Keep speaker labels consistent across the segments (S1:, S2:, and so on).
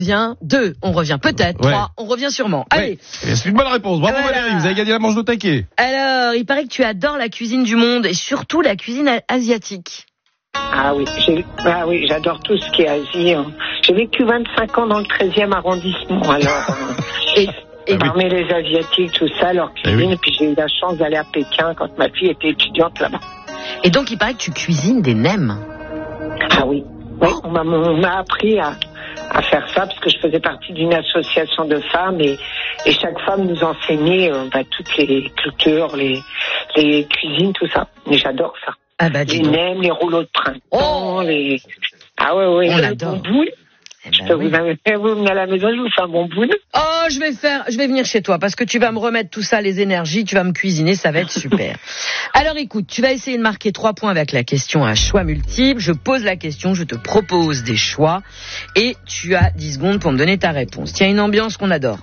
S1: Revient. 2, on revient peut-être. 3, on revient sûrement. Allez.
S2: C'est une bonne réponse. Bravo Valérie, vous avez gagné la manche de taquet.
S1: Alors, il paraît que tu adores la cuisine du monde et surtout la cuisine asiatique.
S3: Ah oui, j'adore tout ce qui est Asie. J'ai vécu 25 ans dans le 13e arrondissement, alors... Et parmi les Asiatiques, tout ça, leur cuisine, et puis j'ai eu la chance d'aller à Pékin quand ma fille était étudiante là-bas.
S1: Et donc, il paraît que tu cuisines des nems.
S3: Ah oui, on m'a appris à faire ça, parce que je faisais partie d'une association de femmes, et chaque femme nous enseignait toutes les cultures, les cuisines, tout ça. Mais j'adore ça.
S1: Ah bah,
S3: les nems, les rouleaux de printemps, Ah ouais,
S1: on adore.
S3: Bonbons. Je peux vous venir à la maison, je vous fais un bonbon.
S1: Oh, je vais venir chez toi parce que tu vas me remettre tout ça, les énergies, tu vas me cuisiner, ça va être super. Alors écoute, tu vas essayer de marquer 3 points avec la question à choix multiple. Je pose la question, je te propose des choix et tu as 10 secondes pour me donner ta réponse. Tiens, une ambiance qu'on adore.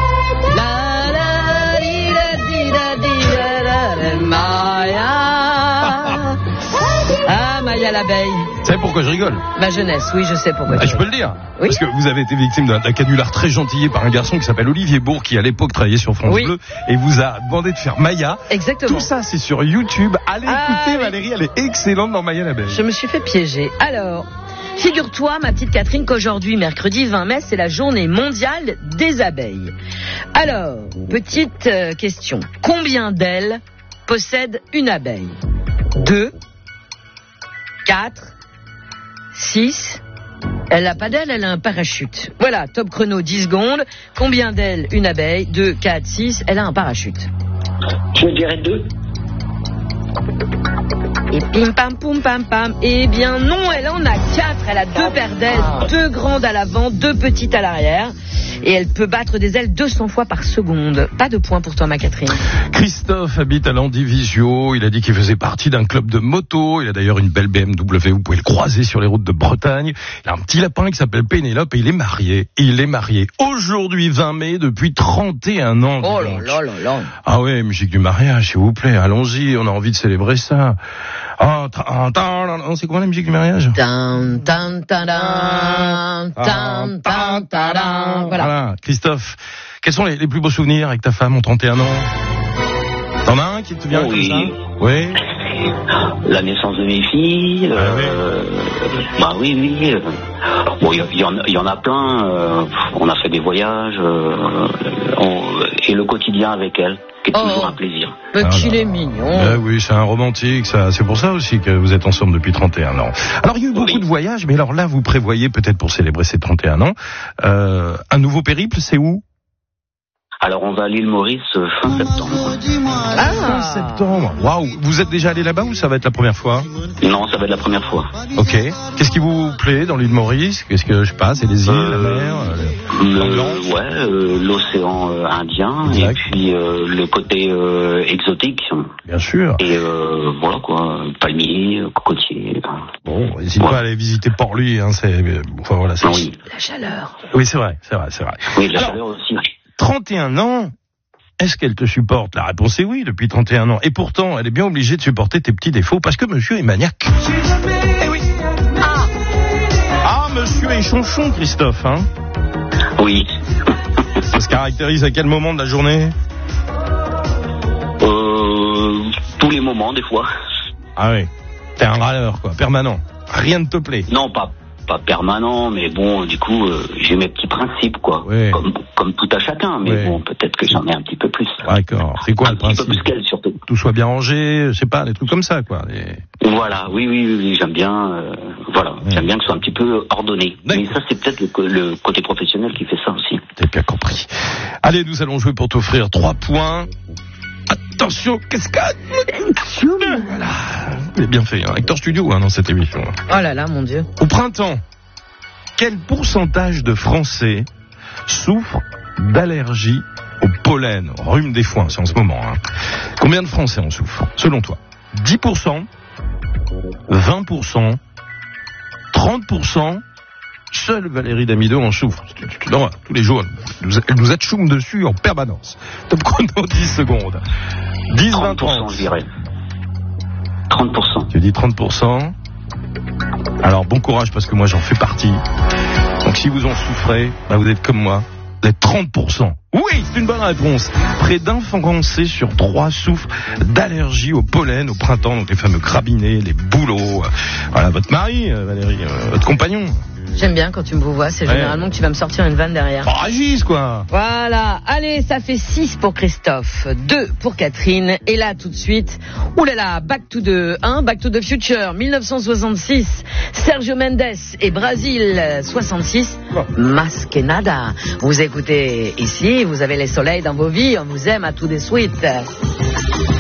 S1: Maya l'abeille.
S2: Vous savez pourquoi je rigole?
S1: Ma jeunesse, oui, je sais pourquoi.
S2: Je peux le dire.
S1: Oui.
S2: Parce que vous avez été victime d'un canular très gentillé par un garçon qui s'appelle Olivier Bourg, qui à l'époque travaillait sur France Bleu, et vous a demandé de faire Maya.
S1: Exactement.
S2: Tout ça, c'est sur YouTube. Allez écouter Valérie, elle est excellente dans Maya l'abeille.
S1: Je me suis fait piéger. Alors, figure-toi, ma petite Catherine, qu'aujourd'hui, mercredi 20 mai, c'est la journée mondiale des abeilles. Alors, petite question. Combien d'ailes possède une abeille? 2, 4, 6. Elle n'a pas d'ailes, elle a un parachute. Voilà, top chrono, 10 secondes. Combien d'ailes une abeille? 2, 4, 6. Elle a un parachute.
S3: Je dirais 2.
S1: Et pim pam poum pam pam. Eh bien non, elle en a 4. Elle a 2 paires d'ailes, 2 grandes à l'avant, 2 petites à l'arrière. Et elle peut battre des ailes 200 fois par seconde. Pas de points pour toi, ma Catherine.
S2: Christophe habite à Landivisio. Il a dit qu'il faisait partie d'un club de moto. Il a d'ailleurs une belle BMW. Vous pouvez le croiser sur les routes de Bretagne. Il a un petit lapin qui s'appelle Pénélope et il est marié. Aujourd'hui, 20 mai, depuis 31 ans.
S1: Oh là là là là.
S2: Ah ouais, musique du mariage, s'il vous plaît. Allons-y, on a envie de célébrer ça. C'est quoi la musique du mariage? Voilà. Christophe, quels sont les plus beaux souvenirs avec ta femme en 31 ans? T'en as un qui te vient comme ça? Oui.
S4: La naissance de mes filles. Oui. Bon, il y en a plein. On a fait des voyages. Et le quotidien avec elle, qui est toujours un plaisir.
S1: Qu'il est mignon.
S2: Oui, c'est un romantique, ça. C'est pour ça aussi que vous êtes ensemble depuis 31 ans. Alors, il y a eu beaucoup de voyages, mais alors là, vous prévoyez peut-être pour célébrer ces 31 ans, un nouveau périple, c'est où?
S4: Alors, on va à l'île Maurice fin septembre.
S2: Fin septembre. Waouh. Vous êtes déjà allé là-bas ou ça va être la première fois?
S4: Non, ça va être la première fois.
S2: Ok. Qu'est-ce qui vous plaît dans l'île Maurice? Qu'est-ce que je passe? C'est les îles, la mer,
S4: l'océan Indien, exact. Et puis le côté exotique.
S2: Bien sûr.
S4: Et voilà quoi, palmiers, cocotiers.
S2: Bon, n'hésitez pas à aller visiter Port-Louis.
S1: Oui. La chaleur.
S2: Oui, c'est vrai.
S4: Oui, la chaleur aussi.
S2: 31 ans, est-ce qu'elle te supporte? La réponse est oui, depuis 31 ans. Et pourtant, elle est bien obligée de supporter tes petits défauts parce que monsieur est maniaque. Eh oui. Monsieur est chonchon, Christophe, hein?
S4: Oui.
S2: Ça se caractérise à quel moment de la journée?
S4: Tous les moments, des fois.
S2: Ah oui. T'es un râleur, quoi, permanent. Rien ne te plaît.
S4: Non, pas permanent, mais bon, du coup, j'ai mes petits principes, quoi.
S2: Oui.
S4: Comme tout à chacun, mais bon, peut-être que j'en ai un petit peu plus.
S2: D'accord. C'est quoi le principe?
S4: Un petit peu plus qu'elle, surtout.
S2: Tout soit bien rangé, je sais pas, des trucs comme ça, quoi.
S4: Voilà, oui, j'aime bien, j'aime bien que ce soit un petit peu ordonné.
S2: D'accord.
S4: Mais ça, c'est peut-être le côté professionnel qui fait ça aussi.
S2: T'as bien compris. Allez, nous allons jouer pour t'offrir 3 points. Attention, cascade. Voilà. Vous avez bien fait, hein. Acteur studio, dans cette émission.
S1: Oh là là, mon Dieu.
S2: Au printemps, quel pourcentage de Français souffrent d'allergie au pollen, rhume des foins, c'est en ce moment, hein. Combien de Français en souffrent, selon toi? 10%, 20%, 30%, seule Valérie Damido en souffre. Non, tous les jours, elle nous atchoum dessus en permanence. Top chrono, 10 secondes. 10, 20, 30.
S4: Je dirais. 30%.
S2: Tu dis 30%. Alors, bon courage parce que moi, j'en fais partie. Donc si vous en souffrez, vous êtes comme moi, vous êtes 30%. Oui, c'est une bonne réponse. Près d'un Français sur 3 souffre d'allergie au pollen au printemps, donc les fameux grabinets, les bouleaux. Voilà, votre mari, Valérie, votre compagnon.
S1: J'aime bien quand tu me vois, c'est généralement que tu vas me sortir une vanne derrière.
S2: Agisse, quoi.
S1: Voilà, allez, ça fait 6 pour Christophe, 2 pour Catherine, et là tout de suite, oulala, Back to the Future, 1966, Sergio Mendes et Brésil 66, Más que nada. Vous écoutez ici, vous avez les soleils dans vos vies, on vous aime à tout de suite.